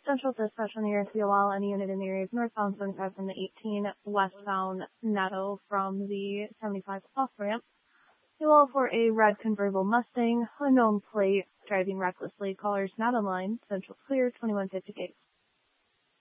Central dispatch on the area to be a while. Any unit in the area is northbound 75 from the 18, westbound Netto from the 75 off ramp. Below for a red convertible Mustang, unknown plate, driving recklessly. Callers not online. Central clear, 2150 gate.